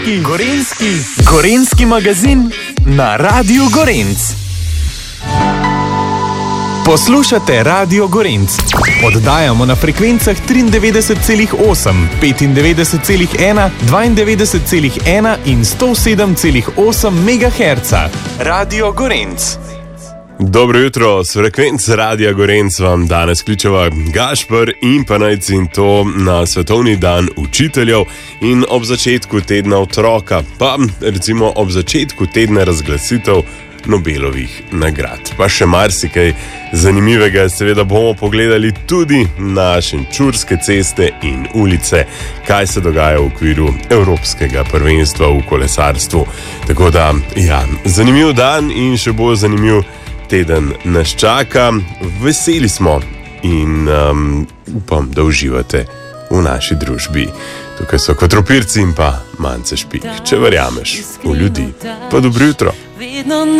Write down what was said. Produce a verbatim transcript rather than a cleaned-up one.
Gorenjski, Gorenjski, Gorenjski magazin na Radiu Gorenc. Poslušate Radio Gorenc. Oddajamo na frekvencah triindevetdeset celih osem, petindevetdeset celih ena, dvaindevetdeset celih ena in sto sedem celih osem megaherca. Radio Gorenc. Dobro jutro, s frekvenc Radia Gorenc vam danes kličeva Gašper in pa Najc, in to na svetovni dan učiteljev in ob začetku tedna otroka, pa recimo ob začetku tedna razglasitev Nobelovih nagrad. Pa še marsikaj zanimivega, seveda bomo pogledali tudi na šenčurske ceste in ulice, kaj se dogaja v okviru Evropskega prvenstva v kolesarstvu. Tako da, ja, zanimiv dan in še bolj zanimiv teden nas čaka. Veseli smo in um, upam, da uživate v naši družbi. Tukaj so Kotropirci in pa Mance Špik. Če verjameš v ljudi, pa dobro jutro.